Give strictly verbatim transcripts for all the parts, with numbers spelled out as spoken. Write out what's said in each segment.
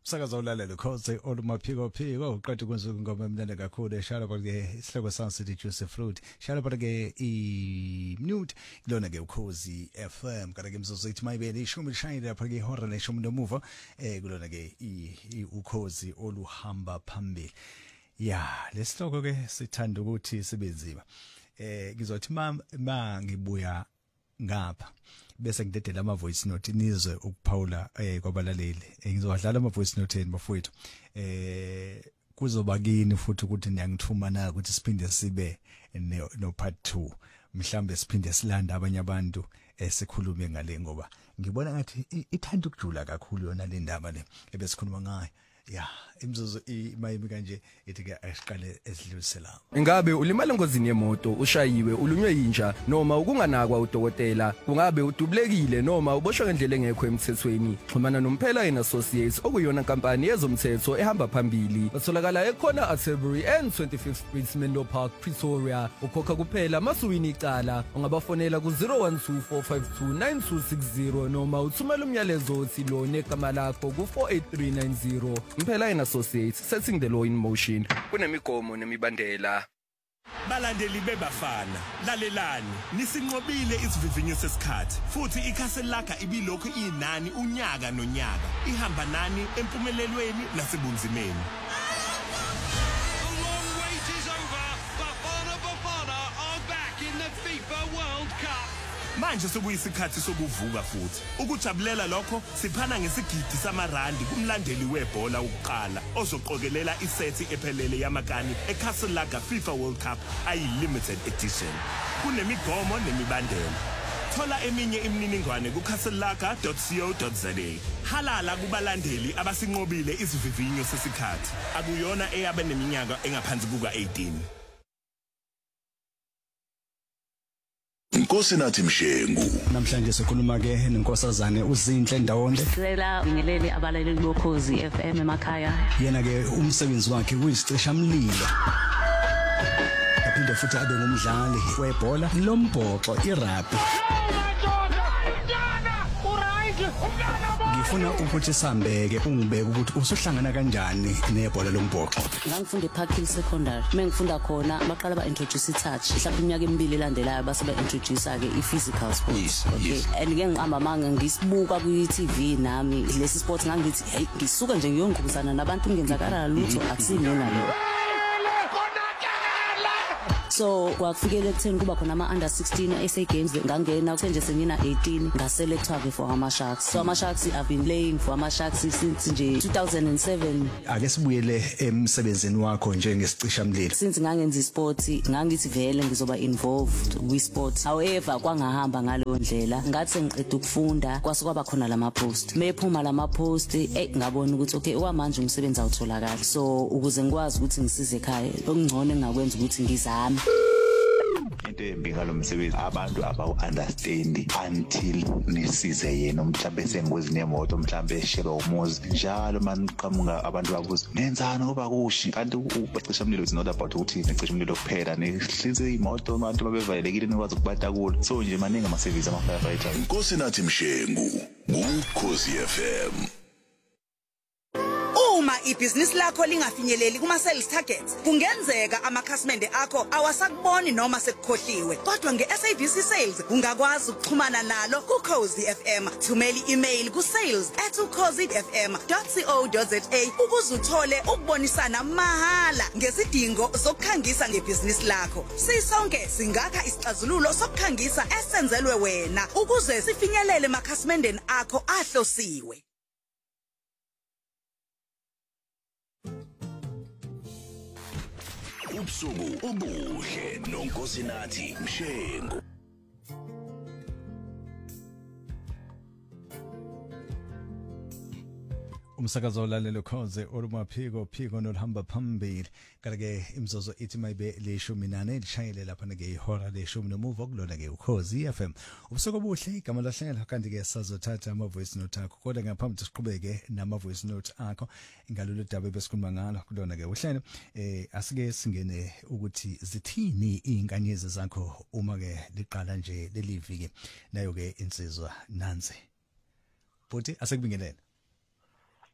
Sakaza ulalelo khoze olumaphiko phiko uqeda ukwenza ingoma emnandi kakhulu eshala ke isihloko Sound City Juice Fruit shala ke I mute lona ke ukhozi F M kada ke mzozo ithi mayibele ishumi lishayile lapha ke ihora leshumi nomuva eh kulona ke I ukhozi oluhamba phambili ya lesihloko ke sithanda ukuthi sibenzima eh ngizothi ma ngibuya ngapha bese ngidedela ama voice note nizwe ukuphawula eh kwabalaleli ngizowadlala ama voice note eni bafowethu eh kuzoba kini futhi ukuthi niyangithuma na ukuthi siphinde sibe no part two mhlambe siphinde silanda abanye abantu esikhulume ngale ngoba ngibona ngathi ithanda ukujula kakhulu yona le ndaba le ebesikhuluma ngayo ya imzuzu imayimi kanje ethi ke asiqale esidlulisela ingabe ulimala engozini yemoto ushayiwe ulunywe yinja noma ukunganakwa udokotela kungabe udubulekile noma uboshwe ngendlela engekho emthethweni xhumana nomphela and associates okuyona kampani yezomthetho ehamba phambili batholakala ekhona Atterbury and twenty-fifth Street Menlo Park Pretoria ukhokha kuphela masuwini icala ungabafonela ku zero one two four five two nine two six zero noma uthumela umyalezo othi lo negama lakho ku four eight three nine zero Mphela and Associates setting the law in motion kunemigomo nemibandela balandeli bebafana lalelani nisinqobile isivivinyo sesikhathi futhi ikhaseli lakha ibilokhu inani unyaka nonyaka ihamba nani empumelelweni nasebunzimeni The long wait is over. Bafana Bafana are back in the FIFA World Cup. manje sokuyisikhathi sokuvuka futhi ukujabulela lokho siphana ngesigidi samarandi kumlandeli webhola ukuqala ozoqokelela isethi ephelele yamakani eCastle Lager FIFA World Cup ayi limited edition kunemigomo nemibandela thola eminye imininingwane ku castle lager dot co dot za halala kubalandeli abasinqobile isivivinyo sesikhathi akuyona eyabe neminyaka engaphansi kuka eighteen Nkosi nathi Mshengu namhlanje sikhuluma ke nenkosazane uzinhle ndawonde sicela bingelele abalaleli bokhozi F M emakhaya yena ke umsebenzi wakhe kuyicisha mlilo aphinde futhi abe ngumdlali webhola lombhoxo irugby ngifuna ukuthi sambeke ungibeke ukuthi usuhlangana kanjani nebhola lombhoxo ngangifunda ePark Hill Secondary mengifunda khona baqala ba introduce itouch mhlawumbe iminyaka emibili elandelayo base ba introduce ke i-physical sports okay and ke ngihamba manga ngisibuka ku T V nami lesi sport ngangithi hey ngisuka nje ngiyongqubuzana nabantu ngenzakala lutho akusilona lo so kwakufikele ekutheni kuba khona ama under sixteen S A games ngangena nje sengina eighteen ngaselectwa ke for ama Sharks so ama Sharks I've been playing for ama Sharks since nje two thousand seven ake sibuyele emsebenzini wakho njengesicisha mlilo since ngangenza isport ngangithi vele ngizoba involved with sport however kwangahamba ngalo ndlela ngathi ngiqeda ukufunda kwasuka khona lama post mephuma lama post eh ngabona ukuthi okay okwamanje umsebenzi awutholakala so ukuze ngikwazi ukuthi ngisize ekhaya okungcono engakwenza ukuthi ngizame into embi ngalomsebenzi abantu abawu-understand until nisize yena mhlambe esengozini yemoto mhlambe eshiyelwa umuzi njalo maniqhamuka abantu babuza nenzani ngoba kushi kanti ucisha umlilo is not about ukuthi necisha umlilo kuphela nehlinze imoto abantu babevalelekile nikwazi ukubata kulo so nje maningi ama-service ama-firefighter Nkosi nathi Mshengu ngukhozi F M. Uma ibhizinisi lakho lingafinyeleli kuma sales targets kungenzeka amakhasimende akho awasakuboni noma sekukhohliwe kodwa ngeS A B C Sales ungakwazi ukuxhumana nalo ku Khosi F M thumela i-email ku sales at ukhozi f m dot co dot za ukuze uthole ukubonisana mahala ngesidingo sokukhangisa ngebhizinisi lakho sisonke singakha isixazululo sokukhangisa esenzelwe wena ukuze sifinyelele emakhasimendeni akho ahlosiwe. Ubusuku obuhle nonkosi nathi Mshengu. umsakazo olalelo khoze olumaphiko phiko noluhamba phambili kanti ke imzozo ithi mayibe leshumi nane lishayele lapha ke ihora leshumi nomuva kulona ke ukhozi F M ubusuku obuhle igama lahlengela kanti ke sazothatha ama voice note akho kodwa ngaphambi siqhubeke nama voice note akho ngalolu daba besikhuluma ngalo kulona ke uhlelo eh asike singene ukuthi zithini izinkanyezi zakho uma ke liqala nje leliviki nayo ke insizwa nansi futhi asekubingelela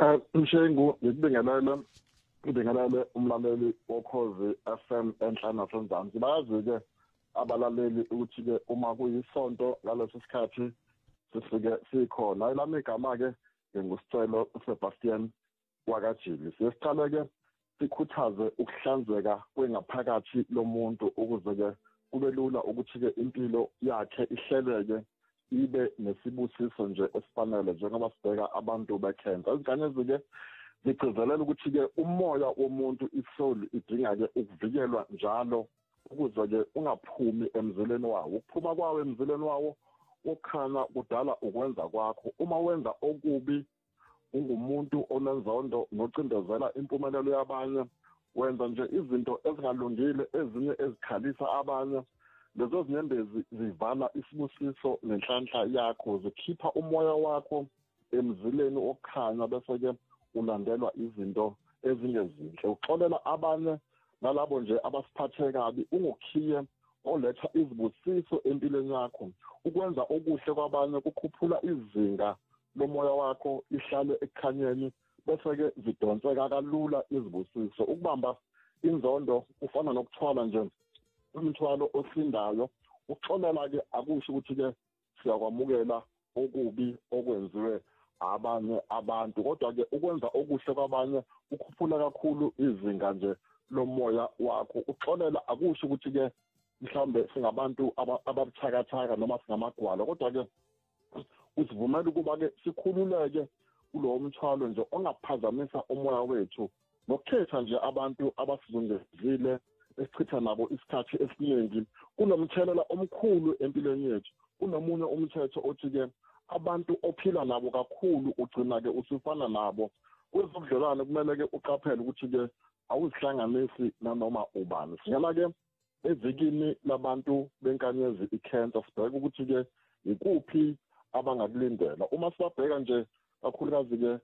Eh Mshengu ngikubingelele ngibingelele umlaleli okhozi F M enhlana naseNzansi. Bayazi ke abalaleli ukuthi ke uma kuyisonto ngaleso sikhathi sifike sikhona. Elami igama ke ngingusicelo Sebastian wakajili. Sesiqale ke sikhuthaze ukuhlanzeka kwengaphakathi lomuntu ukuze ke kube lula ukuthi ke impilo yakhe ihleleke ibe nesibusiso nje esifanele njengoba sibheka abantu becancer. Izingane ezike zigcizelela ukuthi ke umoya womuntu isoul idinga ke ukuvikelwa njalo ukuze ke ungaphumi emzileni wawo. Ukuphuma kwawo emzileni wawo ukhana kudala ukwenza kwakho. Uma wenza okubi ungumuntu onenzondo nocindezela impumelelo yabanye, wenza nje izinto ezingalungile ezinye ezikhalisa abanye. Lezo zinyembezi zivala isibusiso nenhlanhla yakho, zikhipha umoya wakho emzileni okhanya bese ke ulandelwa izinto ezingezinhle. Uxolela abanye nalabo nje abasiphathe kabi, ungukhiye oletha izibusiso empilweni yakho. Ukwenza okuhle kwabanye kukhuphula izinga lomoya wakho ihlale ekukhanyeni bese ke zidonseka kalula izibusiso. Ukubamba inzondo ufana nokuthwala nje umthwalo osindayo. Uxolela ke akusho ukuthi ke siyakwamukela okubi okwenziwe abanye abantu, kodwa ke ukwenza okuhle kwabanye ukhuphula kakhulu izinga nje lomoya wakho. Uxolela akusho ukuthi ke mhlambe singabantu ababuthakathaka noma singamagwala, kodwa ke usivumela ukuba ke sikhululeke kulowo mthwalo nje ongaphazamisa umoya wethu, nokukhetha nje abantu abasizungezile esichitha nabo isikhathi esiningi. Kunomthelela omkhulu empilweni yethu. Kunomunye umthetho othi ke abantu ophila nabo kakhulu ugcina ke usufana nabo. Kwezobudlelwane kumele ke uqaphele ukuthi ke awuzihlanganisi nanoma ubani. Singena ke evikini labantu benkanyezi icancer sibheka ukuthi ke ikuphi abangakulindela. Uma sibabheka nje kakhulukazi ke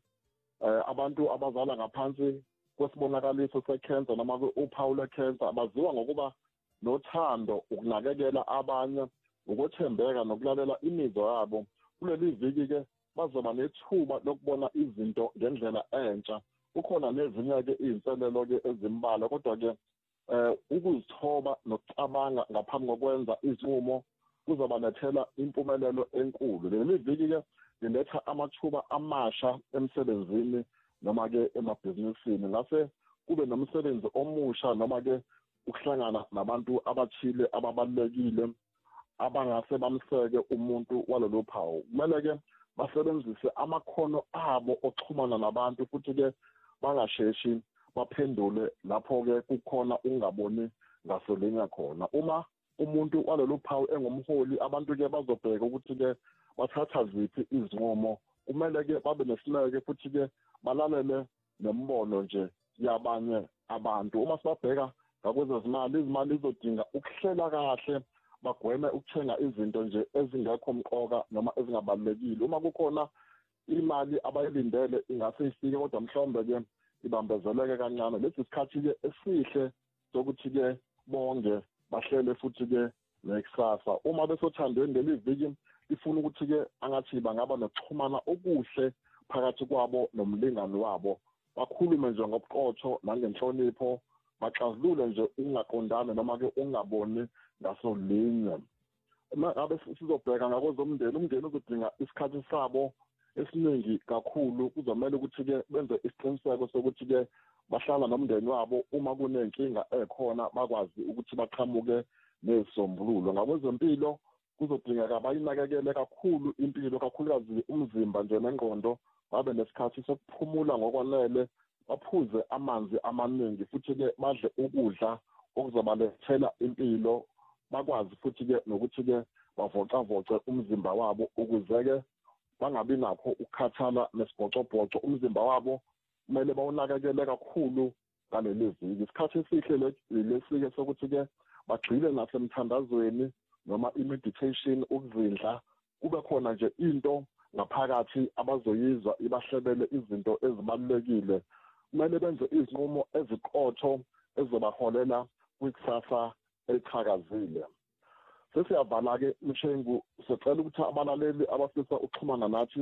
abantu abazala ngaphansi kwesibonakaliso secancer noma uphawu lwecancer abaziwa ngokuba nothando, ukunakekela abanye, ukuthembeka nokulalela imizwa yabo. Kuleli viki ke bazoba nethuba lokubona izinto ngendlela entsha. Kukhona nezinye ke izinselelo ke ezimbalwa, kodwa ke eh ukuzithoba nokucabanga ngaphambi kokwenza izinqumo kuzobalethela impumelelo enkulu. Leli viki ke liletha amathuba amasha emsebenzini noma ke emabhizinisini. Ngase kube nomsebenzi omusha noma ke ukuhlangana nabantu abathile ababalekile abangase bamseke umuntu walelo phawu. Kumele ke basebenzise amakhono abo oxhumana nabantu futhi ke bangasheshi baphendule lapho ke kukhona ungaboni ngasolinga khona. Uma umuntu walelo phawu engumholi, abantu ke bazobheka ukuthi ke bathatha ziphi izinqumo. Kumele ke babe nesineke futhi ke balalele nembono nje yabanye abantu. Uma sibabheka ngakwezezimali, izimali izodinga ukuhlela kahle, bagweme ukuthenga izinto nje ezingekho mqoka noma ezingabalekile. Uma kukhona imali abayilindele ingase ifike, kodwa mhlawumbe ke ibambezeleke kancane. Lesi sikhathi ke esihle sokuthi ke bonge bahlele futhi ke nekusasa. Uma besothandweni leli viki ifuna ukuthi ke angathi bangaba nokuxhumana okuhle phakathi kwabo nomlingani wabo, bakhulume nje ngobuqotho nangenhlonipho, baxazulule nje ukungaqondana noma ke ungaboni ngasolinye. Ngabe sizobheka ngakozomndeni, umndeni uzodinga isikhathi sabo esiningi kakhulu. Kuzomela ukuthi ke benze isiqiniseko sokuthi ke bahlala nomndeni wabo, uma kunenkinga ekhona bakwazi ukuthi baqhamuke nezisombululo. Ngakwezempilo kuzodingeka bayinakekele kakhulu impilo, kakhulukazi umzimba nje nengqondo, babe nesikhathi sokuphumula ngokwanele, baphuze amanzi amaningi futhi ke badle ukudla okuzobalethela impilo, bakwazi futhi ke nokuthi ke bavocavoce umzimba wabo ukuze ke bangabi nakho ukukhathala nesibhocobhoco. Umzimba wabo kumele bawunakekele kakhulu ngaleli viki. Isikhathi esihle lesike sokuthi ke bagxile nasemthandazweni noma i-meditation, ukuzindla, kube khona nje into ngaphakathi abazoyizwa ibahlebele izinto ezibalulekile. Kumele benze izinqumo eziqotho ezizobaholela kwikusasa eliqhakazile. Sesiyavala ke Mshengu, sicela ukuthi abalaleli abafisa ukuxhumana nathi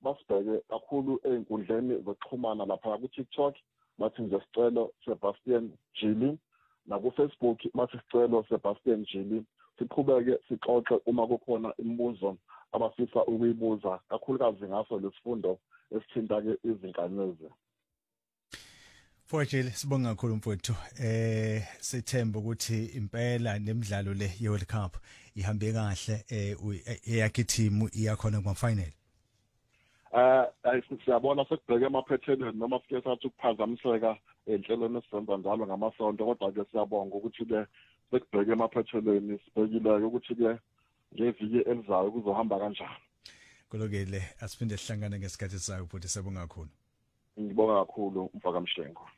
basibheke kakhulu einkundleni zokuxhumana lapha ku TikTok bathi nje sicelo Sebastian Jili na ku Facebook bathi sicelo Sebastian Jili siqhubeke sixoxe uma kukhona imibuzo abafisa ukuyibuza kakhulukazi ngaso lesifundo esithinta ke izinkanyezi. Fortune sibonga kakhulu mfowethu eh sithemba ukuthi impela nemidlalo le ye World Cup ihambe kahle eh eyakhe team iyakhona kuma final. Eh siyabona sekubheke ama-pattern noma sike sathi ukuphazamiseka enhlelweni esizenza njalo ngamasonto kodwa ke siyabonga ukuthi ke sekubheke ama-pattern sibhekile ukuthi ke ngeviki elizayo kuzohamba kanjani. Kulokele asiphinde sihlangane ngesikhathi sayo futhi sibonga kakhulu. Ngibonga kakhulu umfaka Mhlengo.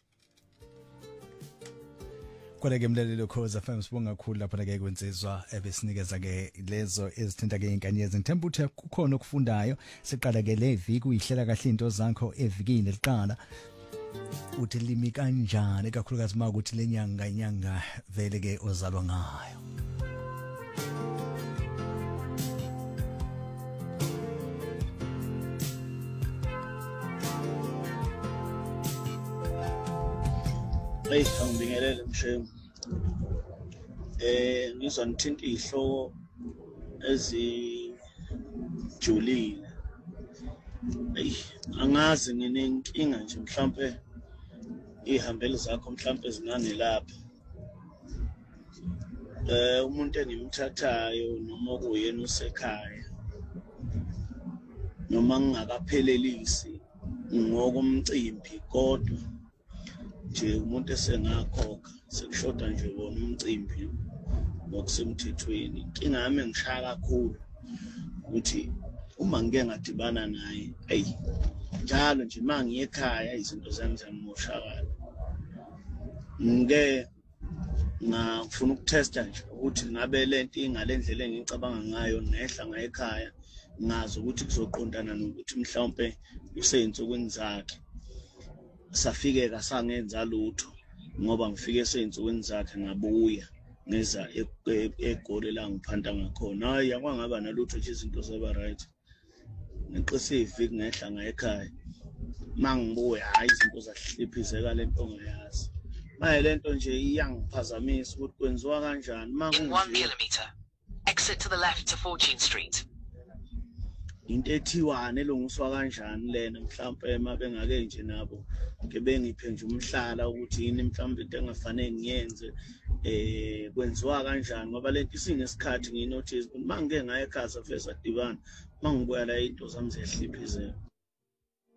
Kodwa-ke mlaleli Ukhozi F M sibonga kakhulu lapha ke kwenzizwa ebesinikeza ke lezo ezithinta ke inkanyezi. Ngithemba ukuthi kukhona okufundayo. Siqala ke le viki uyihlela kahle into zakho evikini liqala. Uthi limi kanjani kakhulukazi uma ukuthi lenyanga inyanga vele ke ozalwa ngayo. Hey, ngibingelele Mshemo. Eh ngizonithinta ihloko ezijulile. Hey, angazi nginenkinga nje mhlambe ihambele zakho mhlambe zinane lapha. Eh umuntu engimthathayo noma kuyena usekhaya. Noma ngingakaphelelisi ngokumcimbi kodwa nje umuntu esengakhokha sekushoda nje bona umcimbi ngokusemthethweni. Inkinga yami ngishaya kakhulu ukuthi uma ngike ngadibana naye hey njalo nje mangiye ekhaya izinto zami zimoshakala. Ngike ngafuna ukutesta nje ukuthi ngabe lento ingalendlela engicabanga ngayo nehla ngaye ekhaya ngazi ukuthi kuzoqondana nokuthi mhlawumbe useyinsukwini zakhe. Safike kasangenza lutho ngoba ngifike eseyinsukwini zakhe ngabuya ngeza egoli la ngiphanda ngakhona. Hayi yakwangaba nalutho nje izinto zaba right. Ngiqise iviki ngehla ngaye ekhaya. Mangibuya hayi izinto zahliphizeka lento ngayazi. Maye lento nje iyangiphazamisa ukuthi kwenziwa kanjani In one kilometer exit to the left to Fortune Street. Into ethiwane elungiswa kanjani lena mhlawumbe ema bengake nje nabo ke bengiphe nje umhlala ukuthi yini mhlawumbe into engafanele ngiyenze eh kwenziwa kanjani ngoba lento isingesikhathi nginotice ukuthi mangike ngaye ekhaya fesa dibana mangibuya la into zami zehliphizela.